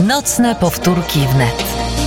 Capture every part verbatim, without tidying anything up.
Nocne powtórki wnet.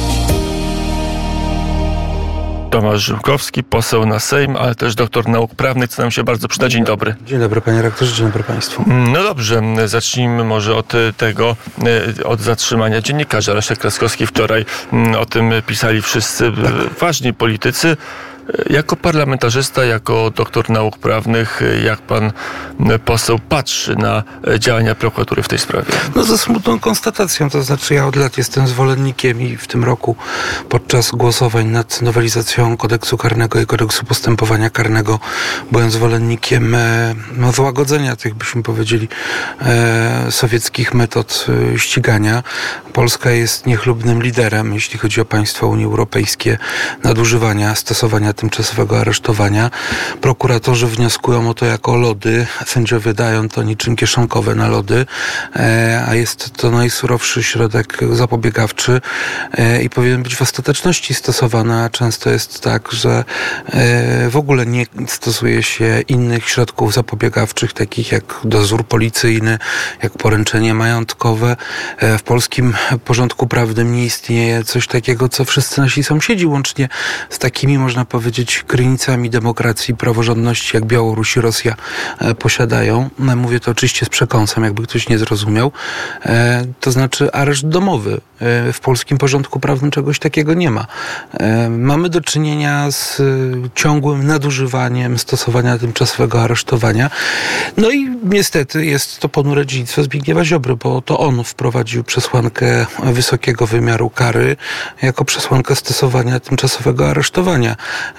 Tomasz Rzymkowski, poseł na Sejm, ale też doktor nauk prawnych, co nam się bardzo przyda. Dzień dobry. Dzień dobry, panie rektorze, dzień dobry państwu. No dobrze, zacznijmy może od tego, od zatrzymania dziennikarza. Leszek Kraskowski wczoraj, o tym pisali wszyscy tak. ważni politycy. Jako parlamentarzysta, jako doktor nauk prawnych, jak pan poseł patrzy na działania prokuratury w tej sprawie? No ze smutną konstatacją, to znaczy ja od lat jestem zwolennikiem i w tym roku podczas głosowań nad nowelizacją kodeksu karnego i kodeksu postępowania karnego byłem zwolennikiem no, złagodzenia tych, byśmy powiedzieli, e, sowieckich metod ścigania. Polska jest niechlubnym liderem, jeśli chodzi o państwa Unii Europejskiej, nadużywania, stosowania tymczasowego aresztowania. Prokuratorzy wnioskują o to jako lody. Sędziowie dają to niczym kieszonkowe na lody, e, a jest to najsurowszy środek zapobiegawczy e, i powinien być w ostateczności stosowany, a często jest tak, że e, w ogóle nie stosuje się innych środków zapobiegawczych, takich jak dozór policyjny, jak poręczenie majątkowe. E, w polskim porządku prawnym nie istnieje coś takiego, co wszyscy nasi sąsiedzi, łącznie z takimi, można powiedzieć, krynicami demokracji i praworządności, jak Białoruś i Rosja e, posiadają. No, mówię to oczywiście z przekąsem, jakby ktoś nie zrozumiał. E, to znaczy areszt domowy. E, w polskim porządku prawnym czegoś takiego nie ma. E, mamy do czynienia z e, ciągłym nadużywaniem stosowania tymczasowego aresztowania. No i niestety jest to ponure dziedzictwo Zbigniewa Ziobry, bo to on wprowadził przesłankę wysokiego wymiaru kary jako przesłankę stosowania tymczasowego aresztowania.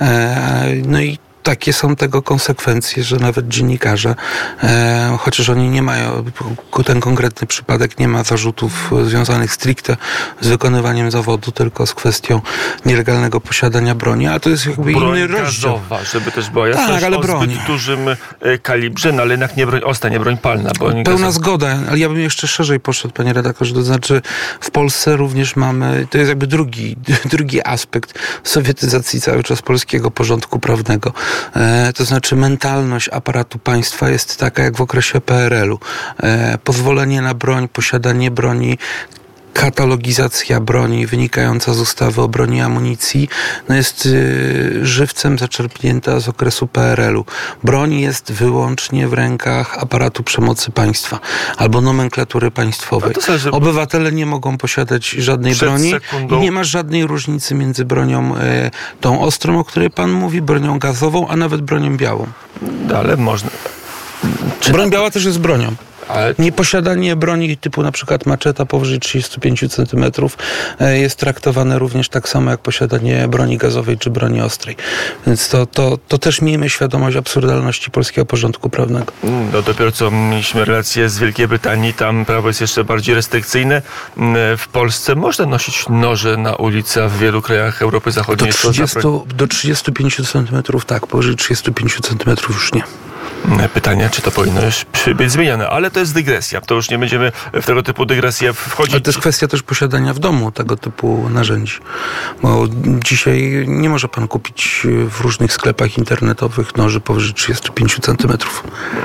No i takie są tego konsekwencje, że nawet dziennikarze, e, chociaż oni nie mają, ten konkretny przypadek nie ma zarzutów związanych stricte z wykonywaniem zawodu, tylko z kwestią nielegalnego posiadania broni, a to jest jakby broń inny rozdział. Gazowa, żeby też była jasność, tak, ale o broń. zbyt dużym kalibrze, no ale jednak nie broń ostra, nie broń palna. Bo Pełna gazowa. zgoda, ale ja bym jeszcze szerzej poszedł, panie redaktorze, to znaczy w Polsce również mamy, to jest jakby drugi, drugi aspekt sowietyzacji cały czas polskiego porządku prawnego. E, to znaczy mentalność aparatu państwa jest taka jak w okresie P R L u. E, pozwolenie na broń, posiadanie broni, katalogizacja broni wynikająca z ustawy o broni i amunicji no jest y, żywcem zaczerpnięta z okresu P R L u. Broń jest wyłącznie w rękach aparatu przemocy państwa albo nomenklatury państwowej. Zależy... Obywatele nie mogą posiadać żadnej Przed broni sekundą... i nie ma żadnej różnicy między bronią y, tą ostrą, o której pan mówi, bronią gazową, a nawet bronią białą. Ale można... Czy broń biała też jest bronią. Ale... Nieposiadanie broni typu na przykład maczeta powyżej trzydzieści pięć centymetrów jest traktowane również tak samo jak posiadanie broni gazowej czy broni ostrej. Więc to, to, to też miejmy świadomość absurdalności polskiego porządku prawnego. No dopiero co mieliśmy relacje z Wielkiej Brytanii, tam prawo jest jeszcze bardziej restrykcyjne. W Polsce można nosić noże na ulicy, a w wielu krajach Europy Zachodniej... Do trzydziestu, do trzydziestu pięciu centymetrów tak, powyżej trzydziestu pięciu centymetrów już nie. Pytanie, czy to powinno już być zmienione, ale to jest dygresja. To już nie będziemy w tego typu dygresję wchodzić. Ale to jest kwestia też posiadania w domu tego typu narzędzi. Bo dzisiaj nie może pan kupić w różnych sklepach internetowych noży powyżej trzydziestu pięciu centymetrów.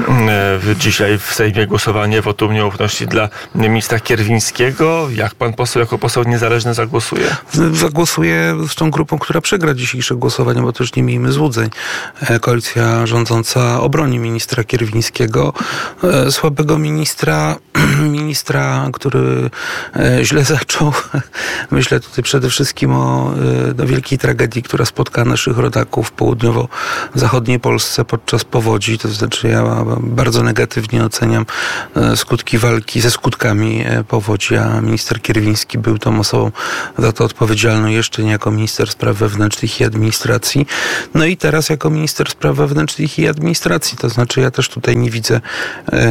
Dzisiaj w Sejmie głosowanie wotum nieufności dla ministra Kierwińskiego. Jak pan poseł, jako poseł niezależny zagłosuje? Zagłosuję z tą grupą, która przegra dzisiejsze głosowanie, bo też nie miejmy złudzeń. Koalicja rządząca obroni ministra Kierwińskiego, e, słabego ministra, ministra, który e, źle zaczął. Myślę tutaj przede wszystkim o e, wielkiej tragedii, która spotka naszych rodaków w południowo-zachodniej Polsce podczas powodzi. To znaczy ja bardzo negatywnie oceniam e, skutki walki ze skutkami e, powodzi, a minister Kierwiński był tą osobą za to odpowiedzialną jeszcze nie jako minister spraw wewnętrznych i administracji. No i teraz jako minister spraw wewnętrznych i administracji. To znaczy ja też tutaj nie widzę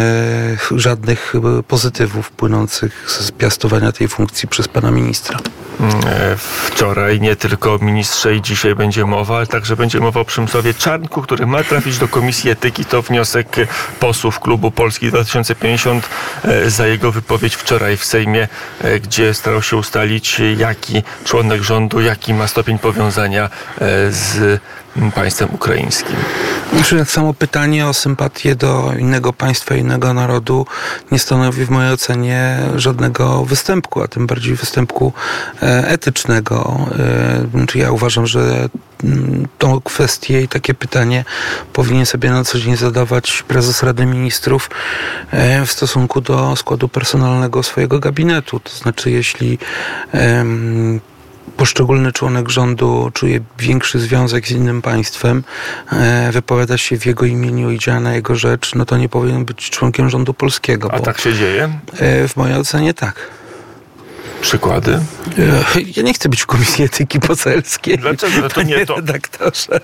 e, żadnych pozytywów płynących z piastowania tej funkcji przez pana ministra. Wczoraj nie tylko o ministrze i dzisiaj będzie mowa, ale także będzie mowa o Przemysławie Czarnku, który ma trafić do Komisji Etyki. To wniosek posłów klubu Polski dwa tysiące pięćdziesiąt za jego wypowiedź wczoraj w Sejmie, gdzie starał się ustalić, jaki członek rządu, jaki ma stopień powiązania z państwem ukraińskim. Znaczy, tak samo pytanie o sympatię do innego państwa, innego narodu nie stanowi w mojej ocenie żadnego występku, a tym bardziej występku etycznego. Znaczy, ja uważam, że tą kwestię i takie pytanie powinien sobie na co dzień zadawać prezes Rady Ministrów w stosunku do składu personalnego swojego gabinetu. To znaczy, jeśli poszczególny członek rządu czuje większy związek z innym państwem, wypowiada się w jego imieniu i działa na jego rzecz, no to nie powinien być członkiem rządu polskiego. A tak się dzieje? W mojej ocenie tak. Przykłady? Ja nie chcę być w Komisji Etyki Poselskiej. Dlaczego? No to nie to. Redaktorze.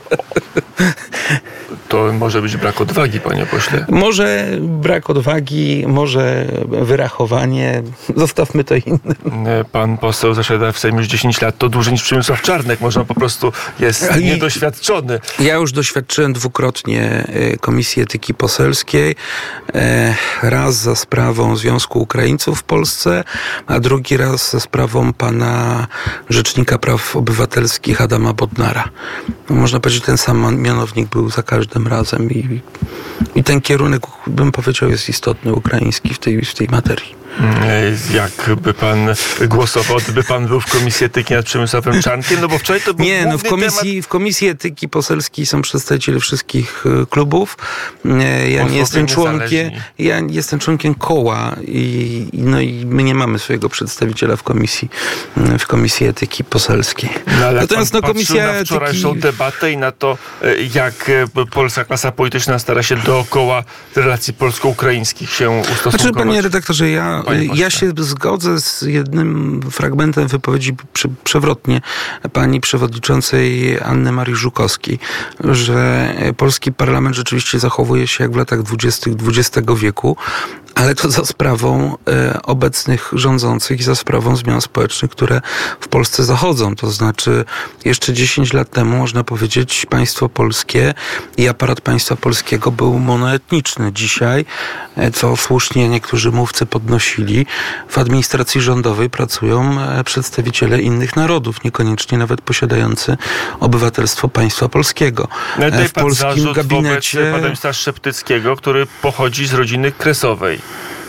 To może być brak odwagi, panie pośle. Może brak odwagi, może wyrachowanie. Zostawmy to innym. Pan poseł zasiada w Sejmie już dziesięć lat. To dłużej niż Przemysław Czarnek. Można po prostu jest I niedoświadczony. Ja już doświadczyłem dwukrotnie Komisji Etyki Poselskiej. Raz za sprawą Związku Ukraińców w Polsce, a drugi raz za sprawą pana Rzecznika Praw Obywatelskich Adama Bodnara. Można powiedzieć, ten sam mianownik był za każdym razem i, i ten kierunek, bym powiedział, jest istotny, ukraiński w tej, w tej materii. Jakby pan głosował, gdyby pan był w Komisji Etyki nad Przemysławem Czarnkiem? No bo wczoraj to był Nie, no w komisji, temat... w Komisji Etyki Poselskiej są przedstawiciele wszystkich klubów. Ja nie jestem członkiem, ja jestem członkiem koła i, no i my nie mamy swojego przedstawiciela w Komisji, w Komisji Etyki Poselskiej. No, Natomiast no, Komisja na wczorajszą Etyki... debatę i na to, jak polska klasa polityczna stara się dookoła relacji polsko-ukraińskich się ustosunkować. Znaczy, panie redaktorze, ja Ja się zgodzę z jednym fragmentem wypowiedzi prze, przewrotnie pani przewodniczącej Anny Marii Żukowskiej, że polski parlament rzeczywiście zachowuje się jak w latach dwudziestych dwudziestego wieku, ale to za sprawą e, obecnych rządzących i za sprawą zmian społecznych, które w Polsce zachodzą. To znaczy jeszcze dziesięć lat temu, można powiedzieć, państwo polskie i aparat państwa polskiego był monoetniczny. Dzisiaj, e, co słusznie niektórzy mówcy podnosili, w administracji rządowej pracują e, przedstawiciele innych narodów, niekoniecznie nawet posiadający obywatelstwo państwa polskiego. E, w polskim gabinecie pana ministra Szeptyckiego, który pochodzi z rodziny kresowej.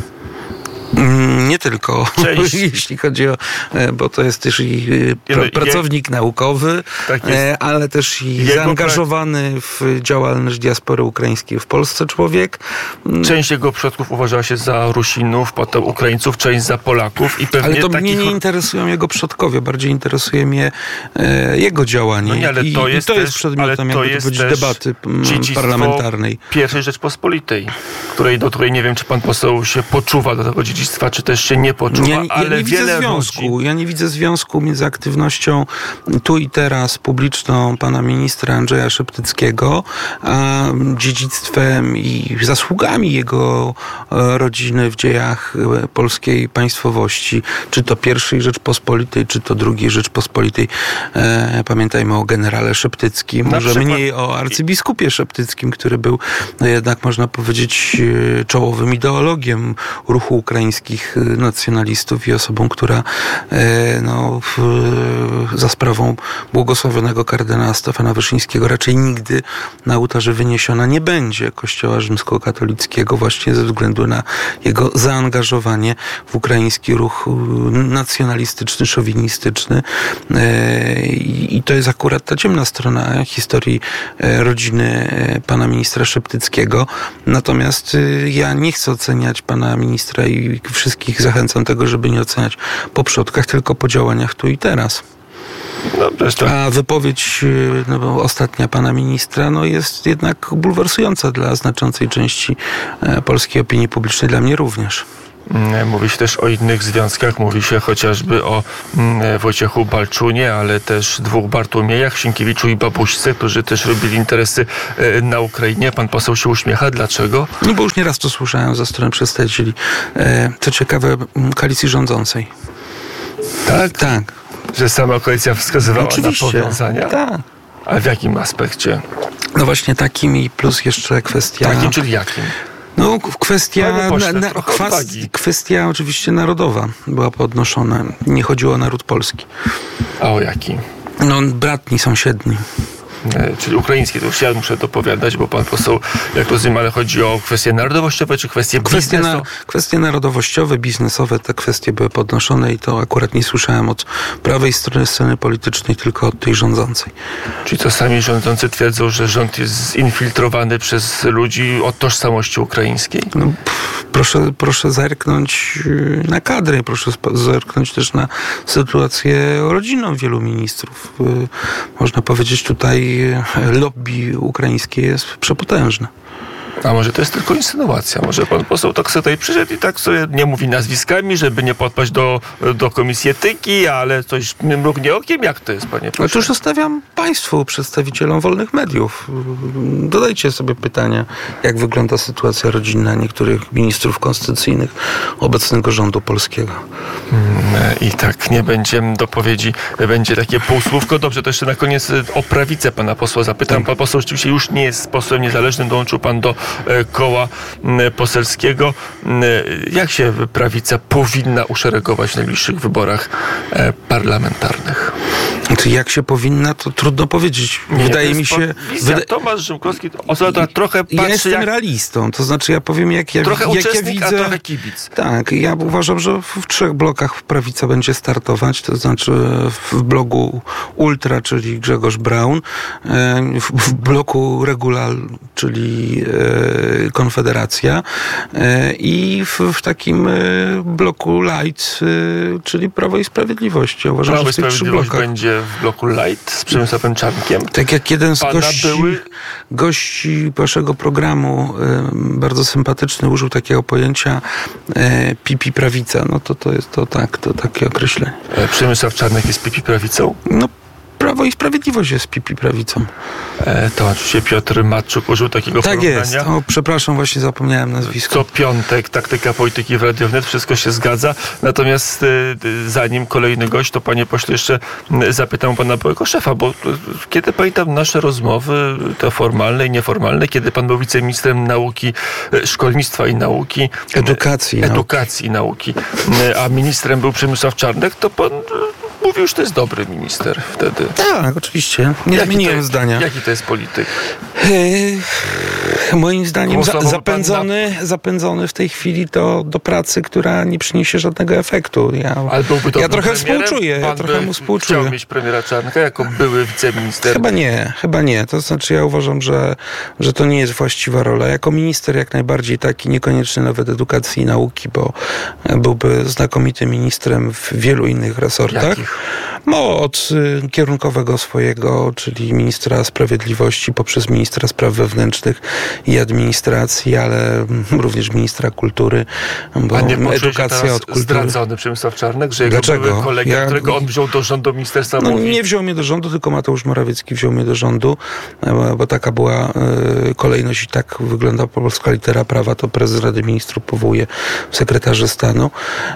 Nie tylko, Cześć. jeśli chodzi o, bo to jest też i pra, pracownik Je... naukowy, tak ale też i jego zaangażowany pra... w działalność diaspory ukraińskiej w Polsce człowiek. Część jego przodków uważała się za Rusinów, potem Ukraińców, część za Polaków i pewnie ale to takich... mnie nie interesują jego przodkowie, bardziej interesuje mnie e, jego działanie. No nie, ale to I, jest, i to jest też, przedmiotem ale to jakby jest debaty parlamentarnej. Pierwszej Rzeczpospolitej, której, do której nie wiem, czy pan poseł się poczuwa do tego dziedzictwa, czy też się nie poczuwa, ja, ja ale nie widzę wiele związku. ludzi... Ja nie widzę związku między aktywnością tu i teraz publiczną pana ministra Andrzeja Szeptyckiego, a dziedzictwem i zasługami jego rodziny w dziejach polskiej państwowości, czy to pierwszej Rzeczpospolitej, czy to drugiej Rzeczpospolitej. E, pamiętajmy o generale Szeptyckim, może przykład... mniej o arcybiskupie Szeptyckim, który był no jednak, można powiedzieć, czołowym ideologiem ruchu ukraińskich nacjonalistów i osobą, która e, no, w, za sprawą błogosławionego kardynała Stefana Wyszyńskiego raczej nigdy na ołtarze wyniesiona nie będzie Kościoła rzymskokatolickiego właśnie ze względu na jego zaangażowanie w ukraiński ruch nacjonalistyczny, szowinistyczny e, i to jest akurat ta ciemna strona historii e, rodziny pana ministra Szeptyckiego. Natomiast e, ja nie chcę oceniać pana ministra i wszystkich zachęcam tego, żeby nie oceniać po przodkach, tylko po działaniach tu i teraz. No, a wypowiedź no, ostatnia pana ministra no, jest jednak bulwersująca dla znaczącej części e, polskiej opinii publicznej, dla mnie również. Mówi się też o innych związkach, mówi się chociażby o mm, Wojciechu Balczunie, ale też dwóch Bartłomiejach, Sienkiewiczu i Babuśce, którzy też robili interesy e, na Ukrainie. Pan poseł się uśmiecha. Dlaczego? No bo już nieraz to słyszałem ze strony przedstawicieli, e, co ciekawe, koalicji rządzącej. Tak? Tak. że sama koalicja wskazywała Oczywiście, na powiązania? Tak. A w jakim aspekcie? No właśnie takim i plus jeszcze kwestia... Takim, czyli jakim? No kwestia, Panie pośle, na, na, trochę kwas, odwagi. kwestia oczywiście narodowa była podnoszona. Nie chodziło o naród polski. A o jaki? No bratni, sąsiedni. E, czyli ukraiński, to już ja muszę dopowiadać, bo pan poseł, jak rozumiem, ale chodzi o kwestie narodowościowe, czy kwestie Kwestie, biznesu? na, kwestie narodowościowe, biznesowe, te kwestie były podnoszone i to akurat nie słyszałem od prawej strony sceny politycznej, tylko od tej rządzącej. Czyli to sami rządzący twierdzą, że rząd jest zinfiltrowany przez ludzi o tożsamości ukraińskiej? No, pff, proszę, proszę zerknąć na kadry, proszę sp- zerknąć też na sytuację rodzinną wielu ministrów. Y, Można powiedzieć tutaj lobby ukraińskie jest przepotężne. A może to jest tylko insynuacja? Może pan poseł tak sobie tutaj przyszedł i tak sobie nie mówi nazwiskami, żeby nie podpaść do, do komisji etyki, ale coś mrugnie okiem? Jak to jest, panie pośle? Otóż zostawiam państwu, przedstawicielom wolnych mediów. Dodajcie sobie pytania, jak wygląda sytuacja rodzinna niektórych ministrów konstytucyjnych obecnego rządu polskiego. I tak nie będzie dopowiedzi, będzie takie półsłówko. Dobrze, to jeszcze na koniec o prawicę pana posła zapytam. Tak. Pan poseł oczywiście już nie jest posłem niezależnym, dołączył pan do e, koła m, poselskiego. M, Jak się prawica powinna uszeregować w najbliższych wyborach e, parlamentarnych? Znaczy, jak się powinna, to trudno powiedzieć. Nie, Wydaje to mi jest się... wizja. Wyda- Tomasz Rzymkowski, osoba, która trochę patrzy ja jestem jak... realistą, to znaczy ja powiem, jak ja, Trochę jak ja uczestnik, widzę... a trochę kibic. Tak, ja uważam, że w trzech blokach prawica będzie startować, to znaczy w bloku Ultra, czyli Grzegorz Braun, w, w bloku Regular, czyli Konfederacja i w, w takim bloku Light, czyli Prawo i Sprawiedliwość. Ja uważam, Prawo i że w tych trzy Sprawiedliwość blokach będzie w bloku Light z Przemysławem Czarnkiem. tak jak jeden z Pana gości, były... gości waszego programu, y, bardzo sympatyczny, użył takiego pojęcia y, pipi prawica. No to to jest to tak, to takie określenie. E, Przemysław Czarnek jest pipi prawicą. No Prawo i Sprawiedliwość jest pipi prawicą. E, to oczywiście Piotr Matczuk użył takiego Tak porównania. jest. O, przepraszam, właśnie zapomniałem nazwisko. Co piątek taktyka polityki w Radio Wnet, wszystko się zgadza. Natomiast y, zanim kolejny gość, to panie pośle jeszcze y, zapytam pana byłego szefa, bo y, kiedy pamiętam nasze rozmowy, te formalne i nieformalne, kiedy pan był wiceministrem nauki, y, szkolnictwa i nauki, Edukacji i y, edukacji i nauki, y, a ministrem był Przemysław Czarnek, to pan y, mówił, że to jest dobry minister wtedy. Tak, oczywiście. Nie Jaki zmieniłem to, zdania. Jaki to jest polityk? Yy, moim zdaniem za, Głosował zapędzony, zapędzony w tej chwili do, do pracy, która nie przyniesie żadnego efektu. Ja, Ale byłby ja trochę premierem? współczuję. Ja Pan trochę by mu współczuję. chciał mieć premiera Czarnka jako były wiceminister. Chyba nie, chyba nie. To znaczy ja uważam, że, że to nie jest właściwa rola. Jako minister jak najbardziej taki, niekoniecznie nawet edukacji i nauki, bo byłby znakomitym ministrem w wielu innych resortach. Jakich? No, od y, kierunkowego swojego, czyli ministra sprawiedliwości poprzez ministra spraw wewnętrznych i administracji, ale mm, również ministra kultury, bo A nie poczuł się edukacja teraz od kultury. zdradzony Przemysław Czarnek, że jego Dlaczego? były kolega, Ja- którego on wziął do rządu ministerstwa, No, mówi... nie wziął mnie do rządu, tylko Mateusz Morawiecki wziął mnie do rządu, bo, bo taka była y, kolejność i tak wygląda polska litera prawa, to prezes Rady Ministrów powołuje sekretarza stanu.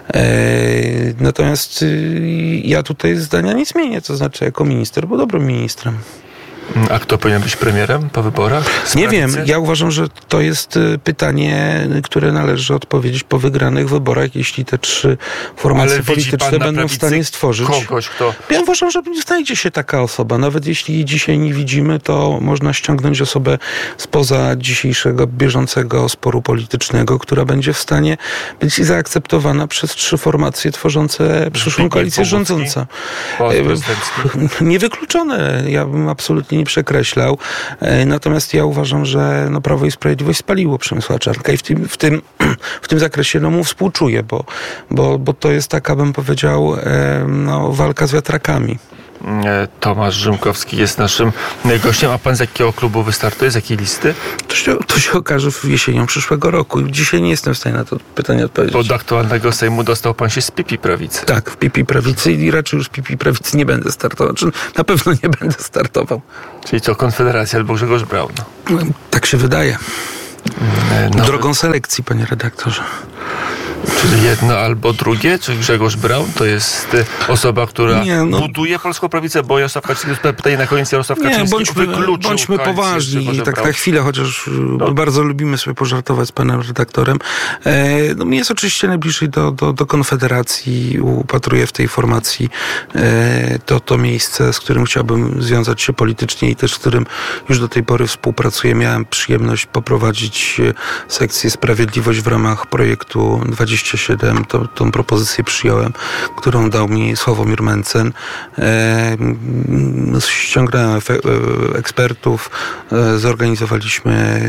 Y, natomiast y, ja tutaj zdania nie zmienię, to znaczy jako minister był dobrym ministrem. A kto powinien być premierem po wyborach? Z Nie prawicy? wiem, ja uważam, że to jest y, pytanie, które należy odpowiedzieć po wygranych wyborach, jeśli te trzy formacje Ale widzi pan polityczne na będą w prawicy stanie stworzyć. kogoś, kto... Ja uważam, że znajdzie się taka osoba. Nawet jeśli jej dzisiaj nie widzimy, to można ściągnąć osobę spoza dzisiejszego, bieżącego sporu politycznego, która będzie w stanie być zaakceptowana przez trzy formacje tworzące przyszłą Zbigniew koalicję Bogucki, rządzącą. Pałac Prezydencki. Niewykluczone. Ja bym absolutnie nie przekreślał. E, Natomiast ja uważam, że no, Prawo i Sprawiedliwość spaliło Przemysła Czarnka i w tym, w tym, w tym zakresie no, mu współczuję, bo, bo, bo to jest taka, bym powiedział, e, no, walka z wiatrakami. Tomasz Rzymkowski jest naszym gościem. A pan z jakiego klubu wystartuje? Z jakiej listy? To się, to się okaże w jesienią przyszłego roku. Dzisiaj nie jestem w stanie na to pytanie odpowiedzieć. Bo do aktualnego Sejmu dostał pan się z pipi prawicy. Tak, w pipi prawicy i raczej już w pipi prawicy nie będę startował. Czy na pewno nie będę startował. Czyli co, Konfederacja albo Grzegorz Braun? Tak się wydaje. Nowy... Drogą selekcji, panie redaktorze. Czyli jedno albo drugie? Czy Grzegorz Braun to jest osoba, która nie, no. buduje polską prawicę, bo Jarosław Kaczyński, pytanie na koniec, Jarosław Kaczyński nie, bądźmy, bądźmy poważni i tak na chwilę, chociaż no. bardzo lubimy sobie pożartować z panem redaktorem. E, no, mi jest oczywiście najbliżej do, do, do Konfederacji, upatruję w tej formacji e, to, to miejsce, z którym chciałbym związać się politycznie i też z którym już do tej pory współpracuję. Miałem przyjemność poprowadzić sekcję Sprawiedliwość w ramach projektu dwadzieścia siedem. To, tą propozycję przyjąłem, którą dał mi Sławomir Mencen. E, ściągnąłem ekspertów, e, zorganizowaliśmy,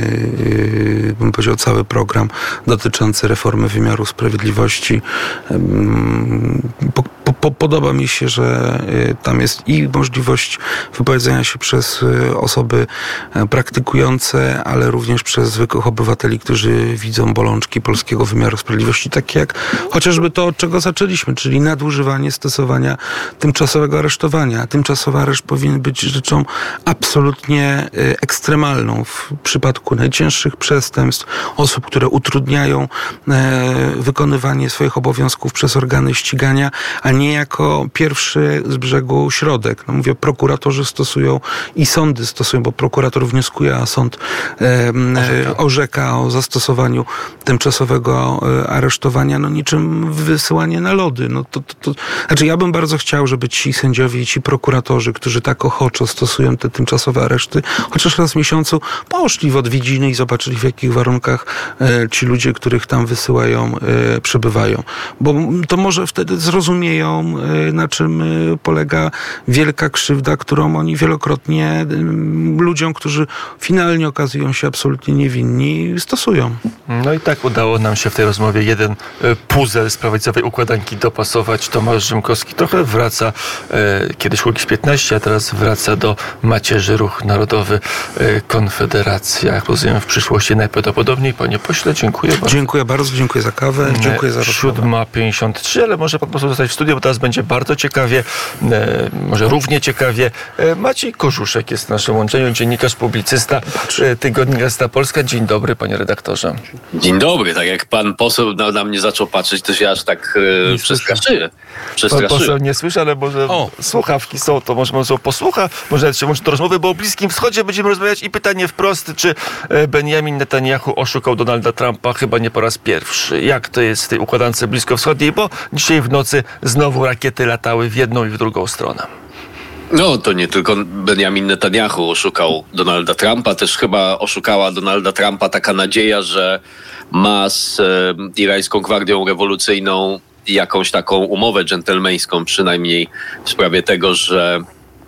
e, bym powiedział, cały program dotyczący reformy wymiaru sprawiedliwości. E, po, po, podoba mi się, że e, tam jest i możliwość wypowiedzenia się przez e, osoby e, praktykujące, ale również przez zwykłych obywateli, którzy widzą bolączki polskiego wymiaru sprawiedliwości, takie jak chociażby to, od czego zaczęliśmy, czyli nadużywanie stosowania tymczasowego aresztowania. Tymczasowy areszt powinien być rzeczą absolutnie ekstremalną w przypadku najcięższych przestępstw, osób, które utrudniają wykonywanie swoich obowiązków przez organy ścigania, a nie jako pierwszy z brzegu środek. No mówię, prokuratorzy stosują i sądy stosują, bo prokurator wnioskuje, a sąd orzeka, orzeka o zastosowaniu tymczasowego aresztowania, no niczym wysyłanie na lody. No to, to, to, znaczy ja bym bardzo chciał, żeby ci sędziowie i ci prokuratorzy, którzy tak ochoczo stosują te tymczasowe areszty, chociaż raz w miesiącu poszli w odwiedziny i zobaczyli, w jakich warunkach e, ci ludzie, których tam wysyłają, e, przebywają. Bo to może wtedy zrozumieją, e, na czym e, polega wielka krzywda, którą oni wielokrotnie e, ludziom, którzy finalnie okazują się absolutnie niewinni, stosują. No i tak udało nam się w tej rozmowie jeden puzzle z prawicowej układanki dopasować. Tomasz Rzymkowski trochę wraca, e, kiedyś Kukiz piętnaście, a teraz wraca do macierzy Ruch Narodowy, e, Konfederacja. Jak rozumiem, w przyszłości najprawdopodobniej. Panie pośle, dziękuję bardzo. Dziękuję bardzo, dziękuję za kawę, dziękuję za rozmowę. siódma pięćdziesiąt trzy, ale może pan poseł zostać w studiu, bo teraz będzie bardzo ciekawie, e, może równie ciekawie. E, Maciej Korzuszek jest w naszym łączeniu, dziennikarz, publicysta, e, Tygodnik Gazeta Polska. Dzień dobry, panie redaktorze. Dzień dobry. Tak jak pan poseł na, na mnie zaczął patrzeć, to się aż tak e, przestraszyłem. Pan poseł nie słyszy, ale może o. słuchawki są, to może, może posłucha, może nawet się łączy do rozmowy, bo o Bliskim Wschodzie będziemy rozmawiać i pytanie wprost, czy Benjamin Netanyahu oszukał Donalda Trumpa chyba nie po raz pierwszy. Jak to jest w tej układance bliskowschodniej, bo dzisiaj w nocy znowu rakiety latały w jedną i w drugą stronę. No, to nie tylko Benjamin Netanyahu oszukał Donalda Trumpa, też chyba oszukała Donalda Trumpa taka nadzieja, że ma z e, irańską gwardią rewolucyjną jakąś taką umowę dżentelmeńską, przynajmniej w sprawie tego, że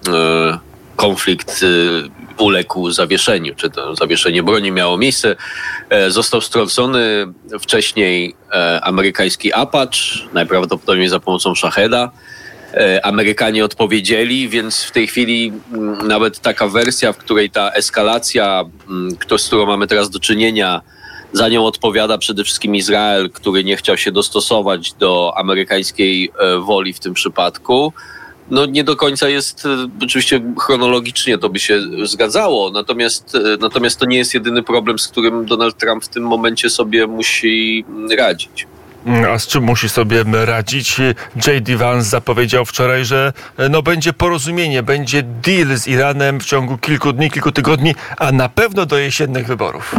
e, konflikt e, uległ zawieszeniu, czy to zawieszenie broni miało miejsce. E, został strącony wcześniej e, amerykański Apache, najprawdopodobniej za pomocą Shaheda. Amerykanie odpowiedzieli, więc w tej chwili nawet taka wersja, w której ta eskalacja, z którą mamy teraz do czynienia, za nią odpowiada przede wszystkim Izrael, który nie chciał się dostosować do amerykańskiej woli w tym przypadku. No nie do końca jest, oczywiście chronologicznie to by się zgadzało, natomiast, natomiast to nie jest jedyny problem, z którym Donald Trump w tym momencie sobie musi radzić. A z czym musi sobie radzić? J D Vance zapowiedział wczoraj, że no będzie porozumienie, będzie deal z Iranem w ciągu kilku dni, kilku tygodni, a na pewno do jesiennych wyborów.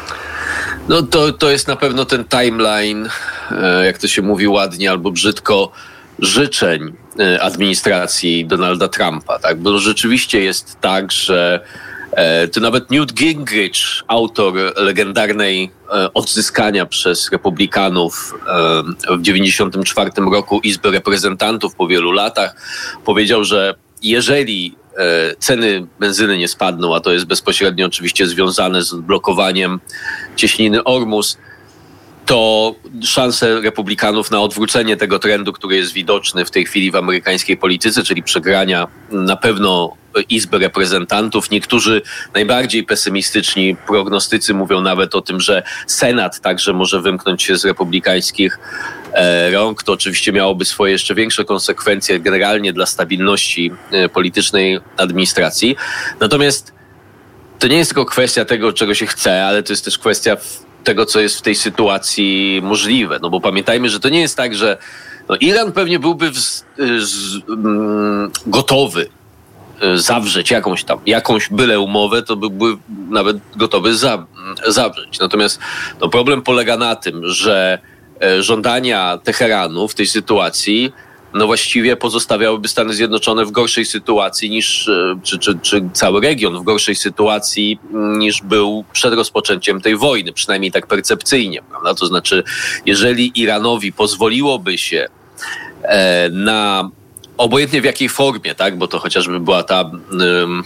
No to, to jest na pewno ten timeline, jak to się mówi ładnie albo brzydko, życzeń administracji Donalda Trumpa, tak? Bo rzeczywiście jest tak, że to nawet Newt Gingrich, autor legendarnej odzyskania przez republikanów w dziewięćdziesiątym czwartym roku Izby Reprezentantów po wielu latach, powiedział, że jeżeli ceny benzyny nie spadną, a to jest bezpośrednio oczywiście związane z blokowaniem cieśniny Ormus, to szanse republikanów na odwrócenie tego trendu, który jest widoczny w tej chwili w amerykańskiej polityce, czyli przegrania na pewno Izby Reprezentantów. Niektórzy najbardziej pesymistyczni prognostycy mówią nawet o tym, że Senat także może wymknąć się z republikańskich rąk. To oczywiście miałoby swoje jeszcze większe konsekwencje generalnie dla stabilności politycznej administracji. Natomiast to nie jest tylko kwestia tego, czego się chce, ale to jest też kwestia tego, co jest w tej sytuacji możliwe. No bo pamiętajmy, że to nie jest tak, że no Iran pewnie byłby w, z, mm, gotowy zawrzeć jakąś tam, jakąś byle umowę, to byłby nawet gotowy za, zawrzeć. Natomiast no, problem polega na tym, że żądania Teheranu w tej sytuacji no właściwie pozostawiałyby Stany Zjednoczone w gorszej sytuacji niż, czy, czy, czy cały region w gorszej sytuacji niż był przed rozpoczęciem tej wojny, przynajmniej tak percepcyjnie, prawda? To znaczy, jeżeli Iranowi pozwoliłoby się e, na obojętnie w jakiej formie, tak, bo to chociażby była ta um,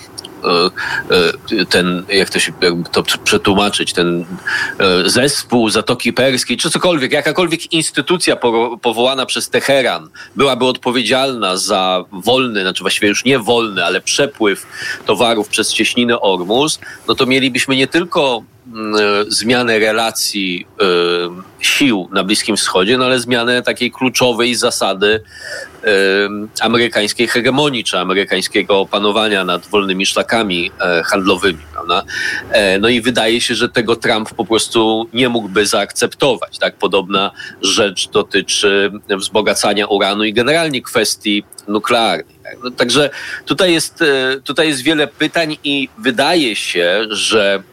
ten, jak to się jakby to przetłumaczyć, ten zespół Zatoki Perskiej, czy cokolwiek, jakakolwiek instytucja powołana przez Teheran byłaby odpowiedzialna za wolny, znaczy właściwie już nie wolny, ale przepływ towarów przez cieśninę Ormus, no to mielibyśmy nie tylko zmianę relacji y, sił na Bliskim Wschodzie, no ale zmianę takiej kluczowej zasady y, amerykańskiej hegemonii, czy amerykańskiego panowania nad wolnymi szlakami y, handlowymi, prawda? E, no i wydaje się, że tego Trump po prostu nie mógłby zaakceptować. Tak? Podobna rzecz dotyczy wzbogacania uranu i generalnie kwestii nuklearnej. Tak? No, także tutaj jest, y, tutaj jest wiele pytań i wydaje się, że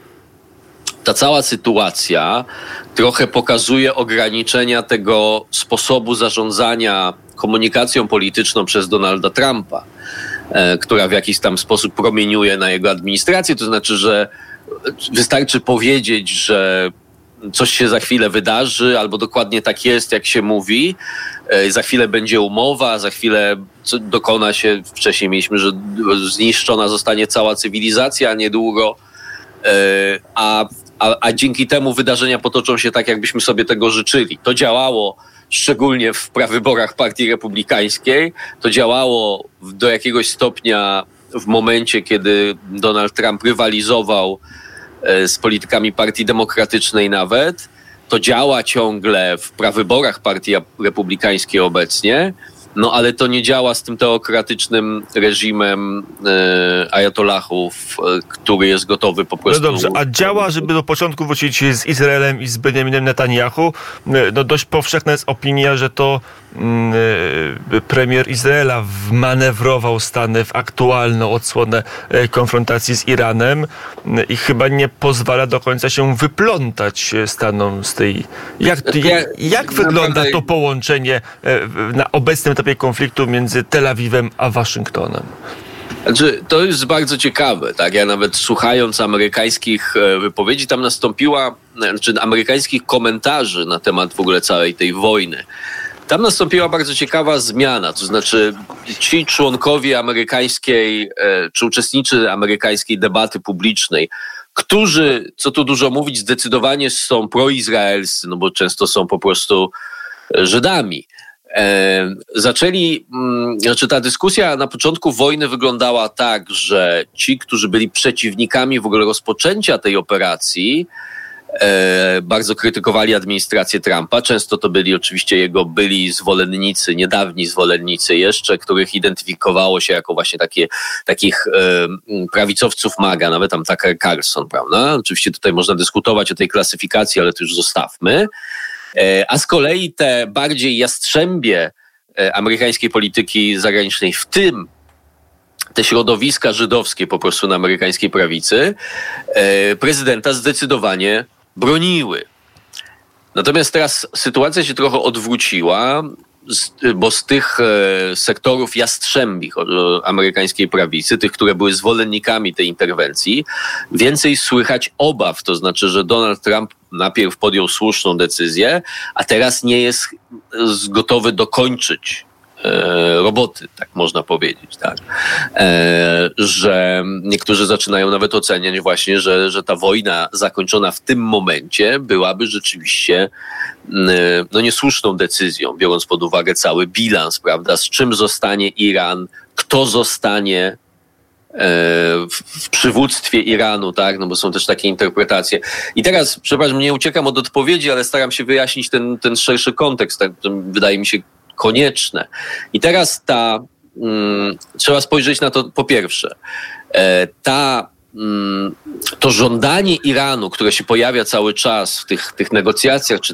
ta cała sytuacja trochę pokazuje ograniczenia tego sposobu zarządzania komunikacją polityczną przez Donalda Trumpa, e, która w jakiś tam sposób promieniuje na jego administrację. To znaczy, że wystarczy powiedzieć, że coś się za chwilę wydarzy, albo dokładnie tak jest, jak się mówi. E, za chwilę będzie umowa, za chwilę dokona się, wcześniej mieliśmy, że zniszczona zostanie cała cywilizacja niedługo, e, a A, a dzięki temu wydarzenia potoczą się tak, jakbyśmy sobie tego życzyli. To działało szczególnie w prawyborach Partii Republikańskiej. To działało do jakiegoś stopnia w momencie, kiedy Donald Trump rywalizował z politykami Partii Demokratycznej nawet. To działa ciągle w prawyborach Partii Republikańskiej obecnie. No ale to nie działa z tym teokratycznym reżimem e, ajatollahów, e, który jest gotowy po prostu... No dobrze, a działa, żeby do początku wrócić z Izraelem i z Benjaminem Netanyahu? No dość powszechna jest opinia, że to mm, premier Izraela wmanewrował Stany w aktualną odsłonę konfrontacji z Iranem i chyba nie pozwala do końca się wyplątać Stanom z tej... Jak, jak, jak wygląda to połączenie na obecnym etapie konfliktu między Tel Awiwem a Waszyngtonem? Znaczy, to jest bardzo ciekawe, tak? Ja nawet słuchając amerykańskich wypowiedzi, tam nastąpiła, znaczy amerykańskich komentarzy na temat w ogóle całej tej wojny. Tam nastąpiła bardzo ciekawa zmiana, to znaczy ci członkowie amerykańskiej, czy uczestnicy amerykańskiej debaty publicznej, którzy, co tu dużo mówić, zdecydowanie są proizraelscy, no bo często są po prostu Żydami. E, zaczęli, m, znaczy ta dyskusja na początku wojny wyglądała tak, że ci, którzy byli przeciwnikami w ogóle rozpoczęcia tej operacji, e, bardzo krytykowali administrację Trumpa. Często to byli oczywiście jego byli zwolennicy, niedawni zwolennicy jeszcze, których identyfikowało się jako właśnie takie, takich e, prawicowców MAGA, nawet tam Tucker Carlson, prawda? Oczywiście tutaj można dyskutować o tej klasyfikacji, ale to już zostawmy. A z kolei te bardziej jastrzębie amerykańskiej polityki zagranicznej, w tym te środowiska żydowskie po prostu na amerykańskiej prawicy, prezydenta zdecydowanie broniły. Natomiast teraz sytuacja się trochę odwróciła, bo z tych sektorów jastrzębich amerykańskiej prawicy, tych, które były zwolennikami tej interwencji, więcej słychać obaw. To znaczy, że Donald Trump najpierw podjął słuszną decyzję, a teraz nie jest gotowy dokończyć roboty, tak można powiedzieć, tak. E, że niektórzy zaczynają nawet oceniać właśnie, że, że ta wojna zakończona w tym momencie byłaby rzeczywiście no niesłuszną decyzją, biorąc pod uwagę cały bilans, prawda, z czym zostanie Iran, kto zostanie w, w przywództwie Iranu, tak, no bo są też takie interpretacje. I teraz, przepraszam, nie uciekam od odpowiedzi, ale staram się wyjaśnić ten, ten szerszy kontekst, tak, to wydaje mi się konieczne. I teraz ta, hmm, trzeba spojrzeć na to po pierwsze. E, ta to żądanie Iranu, które się pojawia cały czas w tych, tych negocjacjach, czy